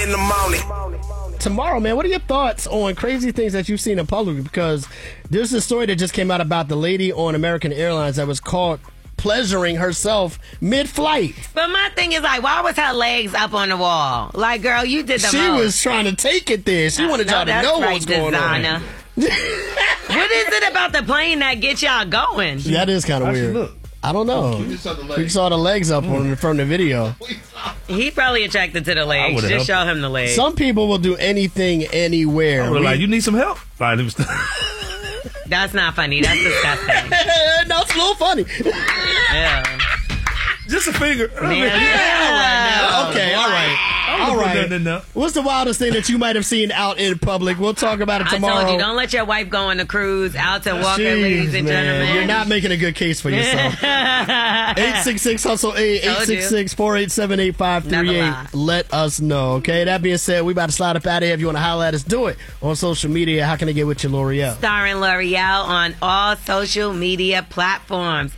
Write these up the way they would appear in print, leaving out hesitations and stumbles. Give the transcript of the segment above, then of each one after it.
in the morning. Tomorrow, man, what are your thoughts on crazy things that you've seen in public? Because there's a story that just came out about the lady on American Airlines that was caught pleasuring herself mid-flight. But my thing is, like, why was her legs up on the wall? Like, girl, you did the most. She was trying to take it there. She wanted y'all to know what's going on. What is it about the plane that gets y'all going? That is kind of weird. Look. I don't know. We saw the legs up from the video. He probably attracted to the legs. Just show him the legs. Some people will do anything, anywhere. Like, you need some help? That's not funny. That's disgusting. No, it's a little funny. Yeah. Just a finger. Yeah. Okay, all right. All right. What's the wildest thing that you might have seen out in public? We'll talk about it tomorrow. I told you, don't let your wife go on the cruise. Alton Walker, ladies and gentlemen. You're not making a good case for yourself. 866-HUSTLE-A, 866-487-8538. Let us know, okay? That being said, we about to slide up out of here. If you want to holler at us, do it on social media. How can they get with you, L'Oreal? Starring L'Oreal on all social media platforms.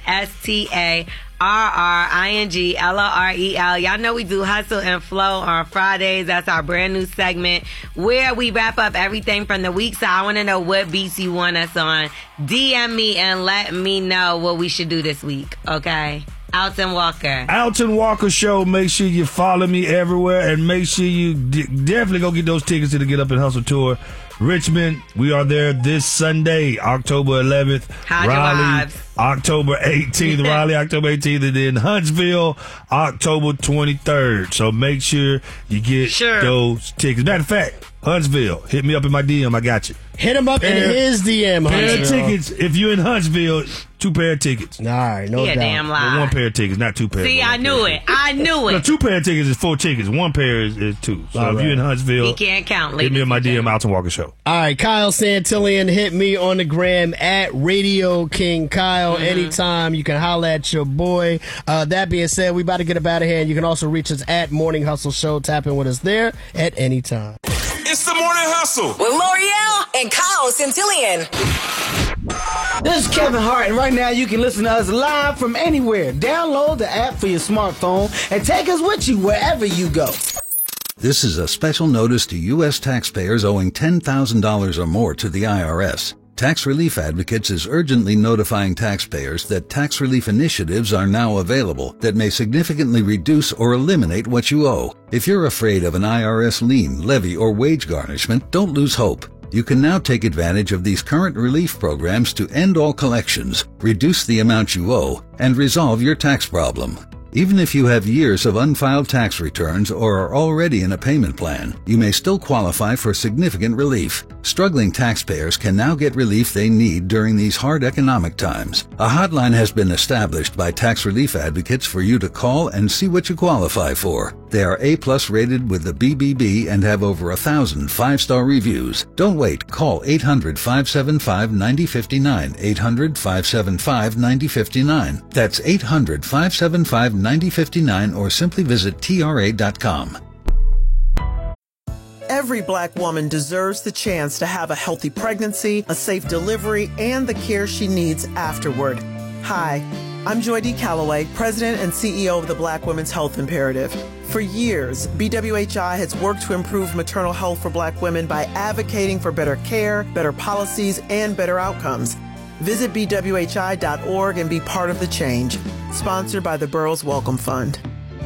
STARRINGLOREL. Y'all know we do Hustle and Flow on Fridays. That's our brand new segment where we wrap up everything from the week. So I want to know what beats you want us on. DM me and let me know what we should do this week, okay? Alton Walker. Alton Walker Show. Make sure you follow me everywhere and make sure you definitely go get those tickets to the Get Up and Hustle Tour. Richmond, we are there this Sunday, October 11th. Raleigh, October 18th. Raleigh, October 18th. And then Huntsville, October 23rd. So make sure you get those tickets. Matter of fact, Huntsville, hit me up in my DM. I got you. Hit him up in his DM, Pair of tickets. If you're in Huntsville, 2 pair of tickets. All right, no doubt. Damn lie. Well, 1 pair of tickets, not 2 pairs. See, I knew it. No, 2 pair of tickets is 4 tickets. 1 pair is 2. So if you're in Huntsville, he can't count. Hit me in my DM, Alton Walker Show. All right, Kyle Santillian, hit me on the gram at Radio King Kyle. Anytime you can holler at your boy. That being said, we about to get up out of here. And you can also reach us at Morning Hustle Show. Tap in with us there at any time. It's the Morning Hustle with L'Oreal and Kyle Santillian. This is Kevin Hart, and right now you can listen to us live from anywhere. Download the app for your smartphone and take us with you wherever you go. This is a special notice to U.S. taxpayers owing $10,000 or more to the IRS. Tax Relief Advocates is urgently notifying taxpayers that tax relief initiatives are now available that may significantly reduce or eliminate what you owe. If you're afraid of an IRS lien, levy, or wage garnishment, don't lose hope. You can now take advantage of these current relief programs to end all collections, reduce the amount you owe, and resolve your tax problem. Even if you have years of unfiled tax returns or are already in a payment plan, you may still qualify for significant relief. Struggling taxpayers can now get relief they need during these hard economic times. A hotline has been established by Tax Relief Advocates for you to call and see what you qualify for. They are A+ rated with the BBB and have over 1,000 5-star reviews. Don't wait. Call 800-575-9059. 800-575-9059. That's 800-575-9059 or simply visit TRA.com. Every Black woman deserves the chance to have a healthy pregnancy, a safe delivery, and the care she needs afterward. Hi, I'm Joy D. Calloway, President and CEO of the Black Women's Health Imperative. For years, BWHI has worked to improve maternal health for Black women by advocating for better care, better policies, and better outcomes. Visit BWHI.org and be part of the change. Sponsored by the Burroughs Welcome Fund.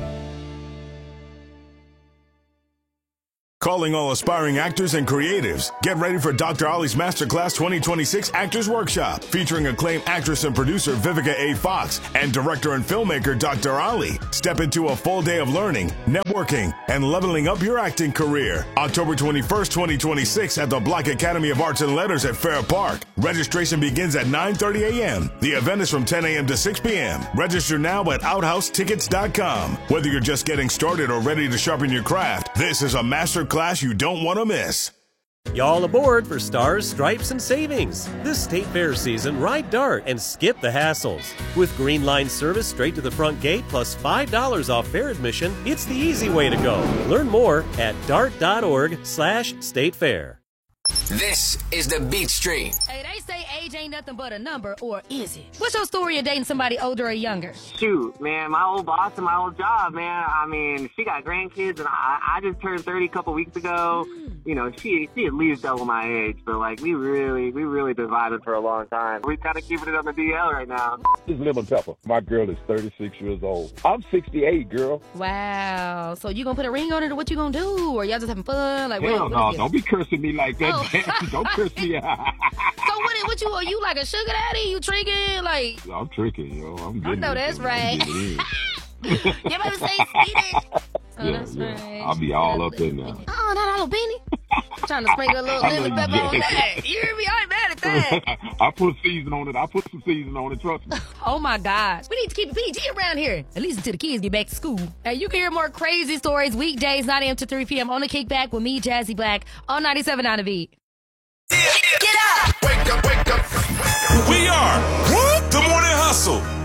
Calling all aspiring actors and creatives. Get ready for Dr. Ali's Masterclass 2026 Actors Workshop, featuring acclaimed actress and producer Vivica A. Fox and director and filmmaker Dr. Ali. Step into a full day of learning, networking, and leveling up your acting career. October 21st, 2026 at the Black Academy of Arts and Letters at Fair Park. Registration begins at 9:30 a.m. The event is from 10 a.m. to 6 p.m. Register now at OuthouseTickets.com. Whether you're just getting started or ready to sharpen your craft, this is a master class you don't want to miss. Y'all aboard for Stars, Stripes, and Savings. This State Fair season, ride Dart and skip the hassles. With Green Line service straight to the front gate plus $5 off fair admission, it's the easy way to go. Learn more at dart.org/statefair. This is the Beat Stream. Hey, they say age ain't nothing but a number, or is it? What's your story of dating somebody older or younger? Shoot, man, my old boss and my old job, man. I mean, she got grandkids, and I just turned 30 a couple weeks ago. You know, she at least double my age, but like we really been vibing for a long time. We kind of keeping it on the DL right now. This is Lemon Pepper. My girl is 36 years old. I'm 68, girl. Wow. So you gonna put a ring on it, or what you gonna do? Or y'all just having fun? Like, hell no, don't be cursing me like that. Oh. Don't curse me out. So what you are you like a sugar daddy? You tricking? Like, I'm tricking, yo. I'm getting I know that's right. Your baby say it. Oh, yeah, that's right. I'll be all up in there. Oh, not all Benny. Trying to sprinkle a little lemon pepper on that. You hear me? I ain't mad at that. I put season on it. I put some season on it. Trust me. Oh my gosh. We need to keep it PG around here. At least until the kids get back to school. Hey, you can hear more crazy stories weekdays 9 a.m. to 3 p.m. on the Kickback with me, Jazzy Black, on 97.9 The Beat. Get up! Wake up, wake up. We are The Morning Hustle.